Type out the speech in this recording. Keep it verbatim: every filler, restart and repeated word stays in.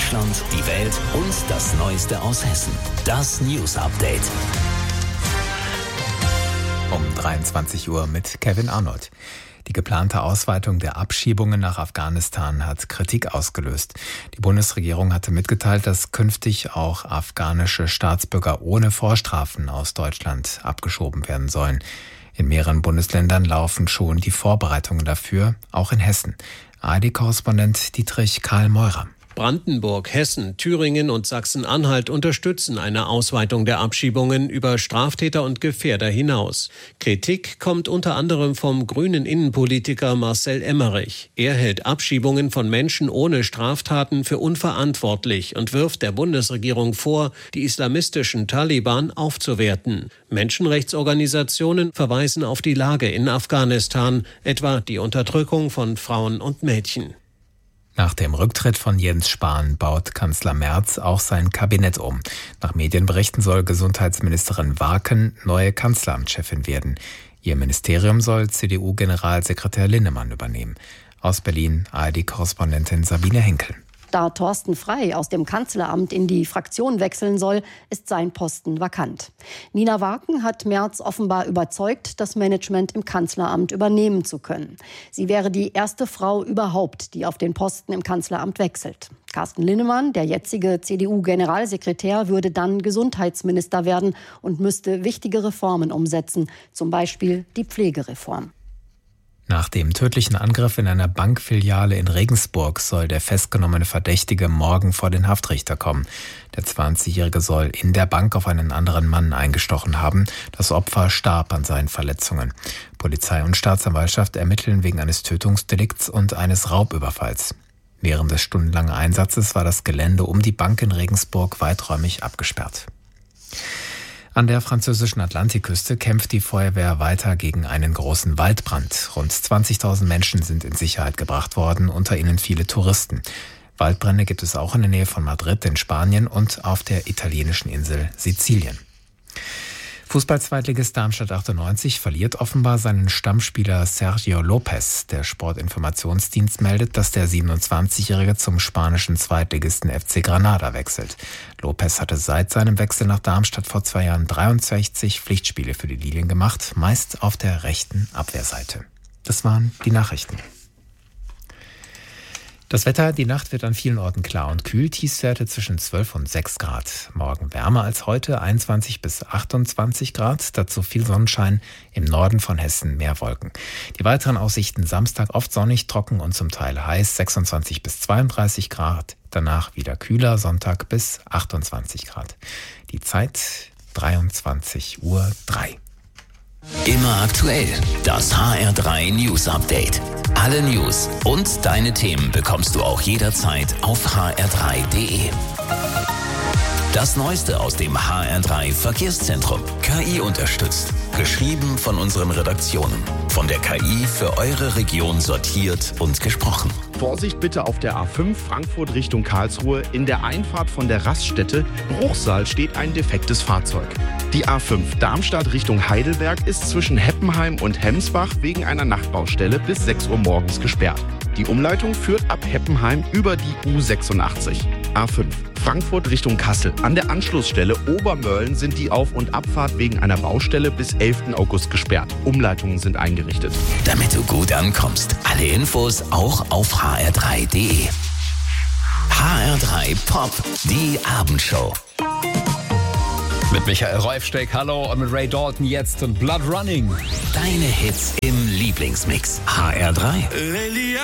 Deutschland, die Welt und das Neueste aus Hessen. Das News Update. Um dreiundzwanzig Uhr mit Kevin Arnold. Die geplante Ausweitung der Abschiebungen nach Afghanistan hat Kritik ausgelöst. Die Bundesregierung hatte mitgeteilt, dass künftig auch afghanische Staatsbürger ohne Vorstrafen aus Deutschland abgeschoben werden sollen. In mehreren Bundesländern laufen schon die Vorbereitungen dafür, auch in Hessen. A R D-Korrespondent Dietrich Karl Meurer. Brandenburg, Hessen, Thüringen und Sachsen-Anhalt unterstützen eine Ausweitung der Abschiebungen über Straftäter und Gefährder hinaus. Kritik kommt unter anderem vom grünen Innenpolitiker Marcel Emmerich. Er hält Abschiebungen von Menschen ohne Straftaten für unverantwortlich und wirft der Bundesregierung vor, die islamistischen Taliban aufzuwerten. Menschenrechtsorganisationen verweisen auf die Lage in Afghanistan, etwa die Unterdrückung von Frauen und Mädchen. Nach dem Rücktritt von Jens Spahn baut Kanzler Merz auch sein Kabinett um. Nach Medienberichten soll Gesundheitsministerin Warken neue Kanzleramtschefin werden. Ihr Ministerium soll C D U-Generalsekretär Linnemann übernehmen. Aus Berlin A R D-Korrespondentin Sabine Henkel. Da Thorsten Frey aus dem Kanzleramt in die Fraktion wechseln soll, ist sein Posten vakant. Nina Warken hat Merz offenbar überzeugt, das Management im Kanzleramt übernehmen zu können. Sie wäre die erste Frau überhaupt, die auf den Posten im Kanzleramt wechselt. Carsten Linnemann, der jetzige C D U-Generalsekretär, würde dann Gesundheitsminister werden und müsste wichtige Reformen umsetzen, zum Beispiel die Pflegereform. Nach dem tödlichen Angriff in einer Bankfiliale in Regensburg soll der festgenommene Verdächtige morgen vor den Haftrichter kommen. Der zwanzigjährige soll in der Bank auf einen anderen Mann eingestochen haben. Das Opfer starb an seinen Verletzungen. Polizei und Staatsanwaltschaft ermitteln wegen eines Tötungsdelikts und eines Raubüberfalls. Während des stundenlangen Einsatzes war das Gelände um die Bank in Regensburg weiträumig abgesperrt. An der französischen Atlantikküste kämpft die Feuerwehr weiter gegen einen großen Waldbrand. Rund zwanzigtausend Menschen sind in Sicherheit gebracht worden, unter ihnen viele Touristen. Waldbrände gibt es auch in der Nähe von Madrid in Spanien und auf der italienischen Insel Sizilien. Fußball-Zweitligist Darmstadt achtundneunzig verliert offenbar seinen Stammspieler Sergio Lopez. Der Sportinformationsdienst meldet, dass der siebenundzwanzigjährige zum spanischen Zweitligisten F C Granada wechselt. Lopez hatte seit seinem Wechsel nach Darmstadt vor zwei Jahren dreiundsechzig Pflichtspiele für die Lilien gemacht, meist auf der rechten Abwehrseite. Das waren die Nachrichten. Das Wetter, die Nacht wird an vielen Orten klar und kühl, Tiefstwerte zwischen zwölf und sechs Grad. Morgen wärmer als heute, einundzwanzig bis achtundzwanzig Grad, dazu viel Sonnenschein, im Norden von Hessen mehr Wolken. Die weiteren Aussichten: Samstag oft sonnig, trocken und zum Teil heiß, sechsundzwanzig bis zweiunddreißig Grad, danach wieder kühler, Sonntag bis achtundzwanzig Grad. Die Zeit dreiundzwanzig Uhr drei. Immer aktuell, das H R drei News Update. Alle News und deine Themen bekommst du auch jederzeit auf h r drei punkt d e. Das Neueste aus dem H R drei Verkehrszentrum. K I unterstützt. Geschrieben von unseren Redaktionen. Von der K I für eure Region sortiert und gesprochen. Vorsicht bitte auf der A fünf Frankfurt Richtung Karlsruhe. In der Einfahrt von der Raststätte Bruchsal steht ein defektes Fahrzeug. Die A fünf Darmstadt Richtung Heidelberg ist zwischen Heppenheim und Hemsbach wegen einer Nachtbaustelle bis sechs Uhr morgens gesperrt. Die Umleitung führt ab Heppenheim über die U sechsundachtzig. A fünf Frankfurt Richtung Kassel. An der Anschlussstelle Obermölln sind die Auf- und Abfahrt wegen einer Baustelle bis elften August gesperrt. Umleitungen sind eingerichtet. Damit du gut ankommst. Alle Infos auch auf h r drei punkt d e. H R drei Pop, die Abendshow. Mit Michael Reufsteck, hallo, und mit Ray Dalton jetzt und Blood Running. Deine Hits im Lieblingsmix. H R drei.